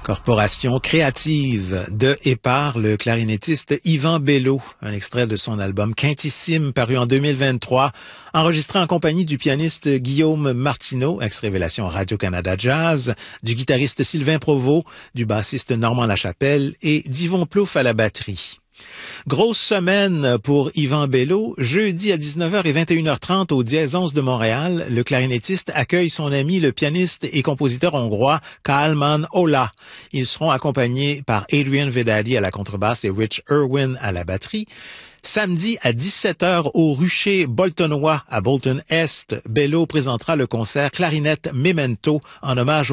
Corporation créative de et par le clarinettiste Yvan Bello, un extrait de son album Quintissime paru en 2023, enregistré en compagnie du pianiste Guillaume Martineau, ex-révélation Radio-Canada Jazz, du guitariste Sylvain Provost, du bassiste Normand Lachapelle et d'Yvon Plouffe à la batterie. Grosse semaine pour Yvan Bello. Jeudi à 19h et 21h30 au Dièse 11 de Montréal, le clarinettiste accueille son ami, le pianiste et compositeur hongrois Kálmán Olah. Ils seront accompagnés par Adrian Vedali à la contrebasse et Rich Irwin à la batterie. Samedi à 17h au Rucher Boltonois à Bolton Est, Bello présentera le concert Clarinette Memento en hommage